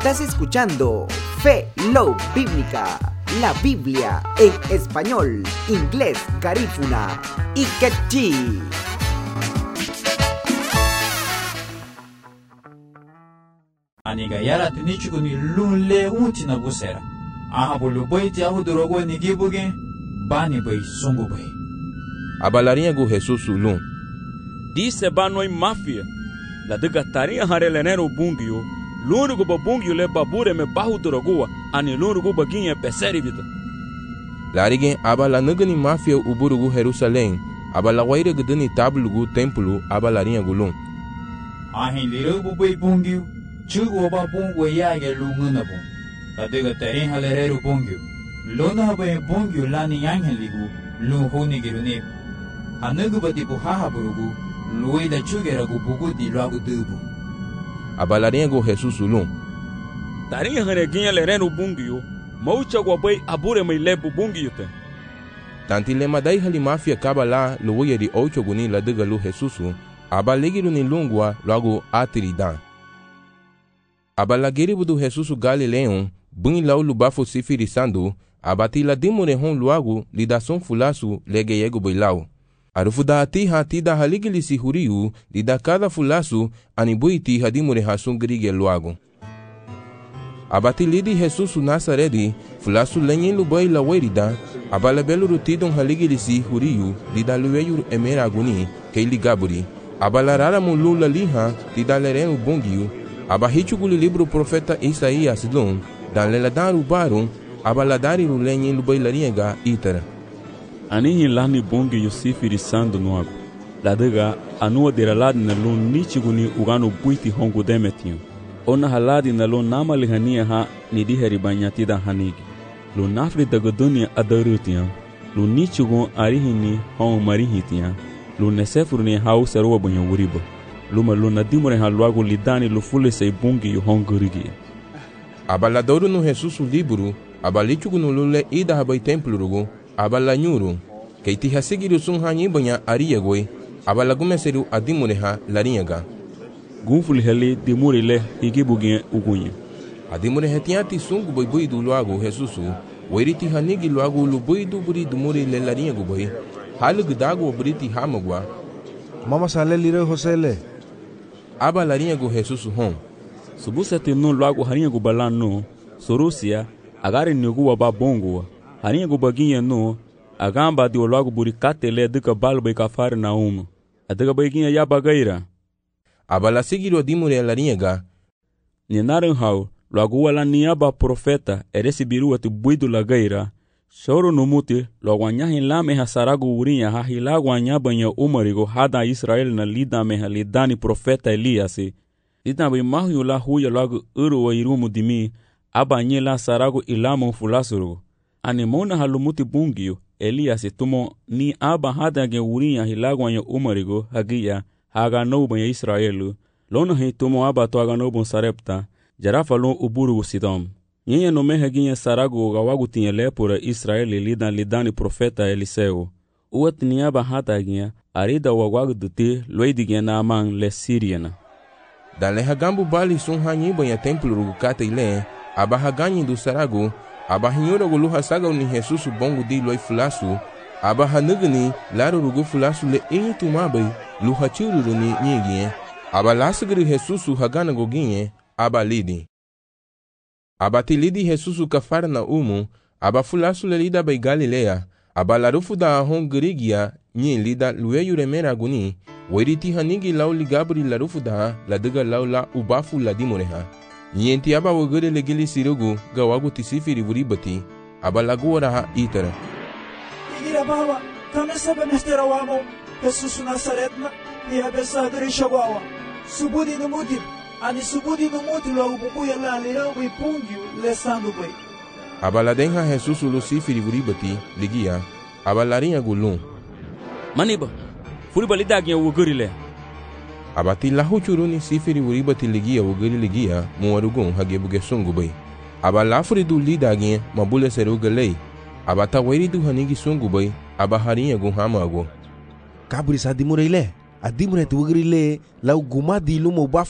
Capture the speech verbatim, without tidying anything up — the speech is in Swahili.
Estás escuchando Fe Love Bíblica, la Biblia en español, inglés, garífuna y quechí. Aniga yara tinichuku ni lunle unti na busera. Aha bolu boy ti ahu dorogo ni gibuge bani boy sungu boy. Abalarinha gu Jesus ulum. Disse banoi mafia. La diga tarinha harelenero bungio. Lunu gu babungio le babure me bahu dorogoa ani lunu gu baginha peseri vida. Larige abala nagani mafia uburu gu Jerusalém. Abala waire gudani tablu gu templo abalarinha gu lum. Ahin liru bu boy bungio. Chugo ba bungo yage lunguna bung. La diga tarin halerero bungio. Lona ba bungio lani yangheligu lunghoni girune. Anagu ba di buhaha burugu luida chugera gu bugu di lagu dubu. Abalarinha gu Jesus ulum. Tarin hareginha lereno bungio. Maucha gua boy abure mai lebu bungio te. Tanti lema dai hali mafia kabala luia di ocho guni la diga lu Jesusu. Abalegiru ni lungua logo atiridan. Abalagiri budu Jesusu Galileon, bun lau lubafo sifirisando, abati la dimure hon luago, lidason fulasu, legeyego boilau. Arufu da ati hati da haligili si huriu, lida cada fulasu, anibuiti hadimure hasun grige luago. Abati lidi Jesusu Nazaredi, fulasu lenyen lubai la werida, abalabelu rutidon haligili si huriu, lida lueyur emera aguni, keili gaburi, abalarara mulula liha, lida lerenu bongiu, abahichuguli libro profeta Isaías lum, dan leladaru barum, abaladari rulenyen lubailariega itara. Anihi lani bongi yosifiri sando nuago. Ladaga anua deraladi na lun nichiguni ugano buiti hongu demetinho. Ona haladi na lun nama lihania ha nidiheri banyatida hanigi. Lun nafri dagadunia adarutian. Lun nichigun arihini hongu marihitian. Lun nesefurni hau serua banyawuriba. Luma luna dimore haluago lidani lufule sei bungi yu hongurigi. Abaladoru no Jesusu libro, abalichugu no lule ida habai templo rugo, abalanyuru, keiti hasigiru sun hanyi banya ariyagoi, abalagumeseru adimure ha larinyaga. Gunfuli heli dimure le higibugin ugunye. Adimure hetiati sungu boi boi du luago Jesusu, weriti hanigi luago luboi du buri dumure le larinyago boi, halu gudago buriti hamagwa. Mama sale lire Josele. Aba larinha gu Jesus hon. Subusete no lago harinha gu balano, Sorusia, agari nugu wa babongo, harinha gu baginha no, agamba di o lago buricate le duka balba e kafare na umo. Aduka baginha ya bagaira. Aba la sigiro dimure larinha ga. Ninaran hau, lago wala niaba profeta, eresi biru atu buidu lagaira. Shoro numuti, logo anyahin lame hasarago urinha ha hilago anyabanya umarigo hada Israel na lida meha lidani profeta Eliasi. Lida bai mahu la huya lago uru wa irumu dimi, aba nye la sarago ilamo fulasuro. Anemona halumuti bungio, Eliasi tumo ni aba hada ge urinha hilago anya umarigo hagia haga nobu ya Israelu. Lono he tumo aba to haga nobu sarepta, jarafa lo uburu sidom. Nyenye no meha ginha sarago gawagu tinha lepura Israeli lidan lidani profeta Eliseu. Uat niaba hata ginha, arida wagwagu duti loidi ginha na amang le Siriana. Dan leha gambu bali sun hanyi banha templo rugukate ile, abaha ganyi du sarago, abaha nyura guluha saga ni Jesus bongo di loi fulasu, abaha nugani laro rugu fulasu le inyi tumabai, luha chururu ni nyegine, aba lasagri Jesus hagana goginye, aba lidi. Abati lidi Jesusu kafara na umu, aba fulasu le lida bai Galilea, aba larufu da ahon girigia, nyi lida lueyu remera aguni, weriti hanigi lau ligabri larufu da, la diga lau la ubafu la dimoreha. Nyenti aba wagure legili sirugu, gawagu tisifiri vuribati, aba laguara ha itara. Igira bawa, kame sabe mestera wamo, Jesusu Nazaretna, ni abesa dirisha wawa, subudi numudi, ani subudi no muti lo ububuya la lirau e pungio le sandu bai. Abaladenha Jesus Luciferi vuribati ligia abalarinha gulum. Maniba, furiba lidagnya ugurile. Abati lahu churuni siferi vuribati ligia uguri ligia muarugun hagebuge sungu bai. Abalafuri du lidagnya mabule seruga lei. Abata weri du hanigi sungu bai abaharinha gun hamago. Kaburi sa dimure ile. Adimure tu uguri le lau guma di lumo baf